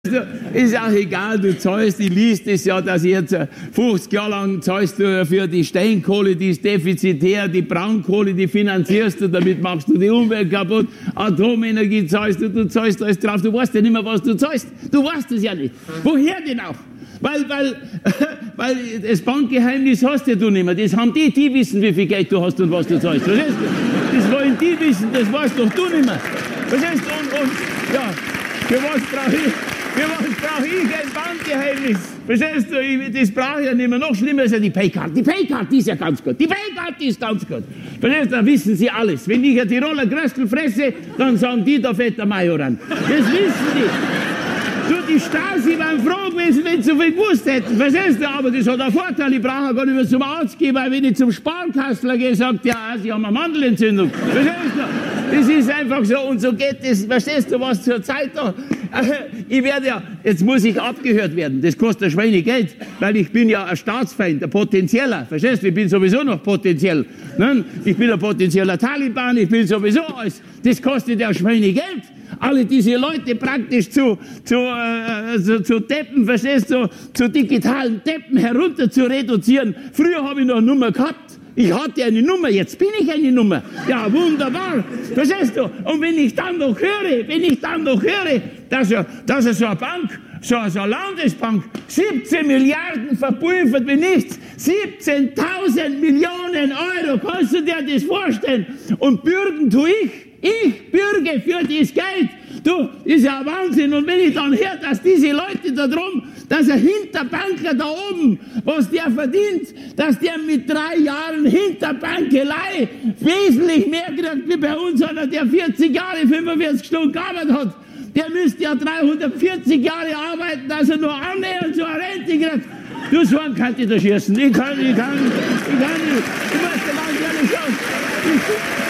Ist auch egal, du zahlst, ich liest es ja, dass jetzt 50 Jahre lang zahlst du für die Steinkohle, die ist defizitär, die Braunkohle, die finanzierst du, damit machst du die Umwelt kaputt, Atomenergie zahlst du zahlst alles drauf, du weißt ja nicht mehr, was du zahlst, du weißt es ja nicht. Woher denn auch? Weil das Bankgeheimnis hast ja du nicht mehr, das haben die wissen, wie viel Geld du hast und was du zahlst, verstehst du? Das wollen die wissen, das weißt doch du nicht mehr, verstehst du? Und ja, für was brauche ich ein Bankgeheimnis? Verstehst du? Das brauche ich ja nicht mehr. Noch schlimmer ist ja die Paycard. Die Paycard, die ist ja ganz gut. Die Paycard, die ist ganz gut. Verstehst du? Da wissen sie alles. Wenn ich ein Tiroler Gröstel fresse, dann sagen die, da fährt der Majoran. Das wissen die. Du, die Stasi waren froh gewesen, wenn sie so viel gewusst hätten. Verstehst du? Aber das hat einen Vorteil. Ich brauche gar nicht mehr zum Arzt gehen, weil wenn ich zum Sparkassler gehe, sagt ja, sie haben eine Mandelentzündung. Verstehst du? Das ist einfach so. Und so geht das. Verstehst du, was zur Zeit da... Ich werde ja, jetzt muss ich abgehört werden, das kostet ein Schweine Geld, weil ich bin ja ein Staatsfeind, ein potenzieller, verstehst du, ich bin sowieso noch potenziell, ne? Ich bin ein potenzieller Taliban, ich bin sowieso alles, das kostet ja ein Schweine Geld, alle diese Leute praktisch zu Deppen, verstehst du, zu digitalen Deppen herunter zu reduzieren. Früher habe ich noch eine Nummer gehabt. Ich hatte eine Nummer, jetzt bin ich eine Nummer. Ja, wunderbar. Verstehst du? Und wenn ich dann noch höre, dass so eine Bank, so eine Landesbank, 17 Milliarden verpulvert wie nichts, 17.000 Millionen Euro, kannst du dir das vorstellen? Und bürgen tue ich bürge für das Geld. Du, ist ja Wahnsinn. Und wenn ich dann höre, dass diese Leute da drum, dass ein Hinterbanker da oben, was der verdient, dass der mit 3 Jahren Hinterbankelei wesentlich mehr kriegt wie bei uns einer, der 40 Jahre, 45 Stunden gearbeitet hat. Der müsste ja 340 Jahre arbeiten, dass er nur annähernd so eine Rente kriegt. Du, so einen kann ich da schießen. Ich kann nicht. Ich muss dir ganz ehrlich sagen.